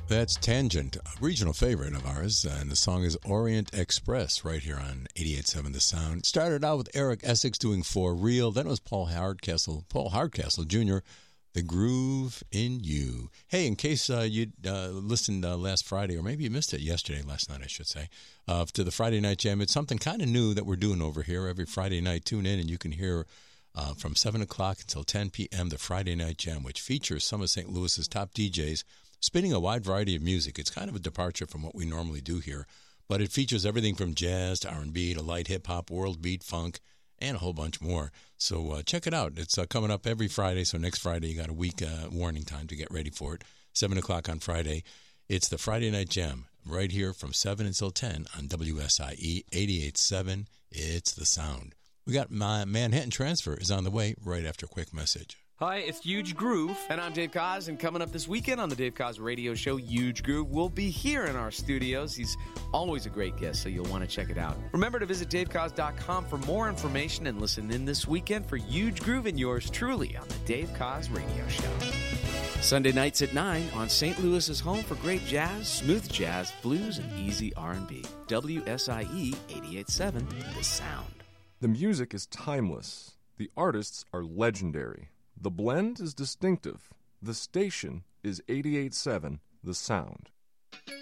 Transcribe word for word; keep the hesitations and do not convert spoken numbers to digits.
That's Tangent, a regional favorite of ours, and the song is Orient Express right here on eighty-eight point seven The Sound. Started out with Eric Essex doing For Real, then it was Paul Hardcastle, Paul Hardcastle Junior, The Groove in You. Hey, in case uh, you uh, listened uh, last Friday, or maybe you missed it yesterday, last night I should say, uh, to the Friday Night Jam, it's something kind of new that we're doing over here. Every Friday night, tune in and you can hear uh, from seven o'clock until ten p.m. the Friday Night Jam, which features some of Saint Louis's top D Js spinning a wide variety of music. It's kind of a departure from what we normally do here, but it features everything from jazz to R and B to light hip-hop, world beat, funk, and a whole bunch more. So uh, check it out. It's uh, coming up every Friday, so next Friday you got a week uh, warning time to get ready for it. seven o'clock on Friday. It's the Friday Night Jam right here from seven until ten on W S I E eighty-eight point seven. It's The Sound. We got my Manhattan Transfer is on the way right after a quick message. Hi, it's Huge Groove, and I'm Dave Koz, and coming up this weekend on the Dave Koz radio show, Huge Groove will be here in our studios. He's always a great guest, so you'll want to check it out. Remember to visit dave koz dot com for more information and listen in this weekend for Huge Groove and yours truly on the Dave Koz radio show. Sunday nights at nine on Saint Louis's home for great jazz, smooth jazz, blues, and easy R and B. W S I E eighty-eight point seven, The Sound. The music is timeless. The artists are legendary. The blend is distinctive. The station is eighty-eight point seven, The Sound.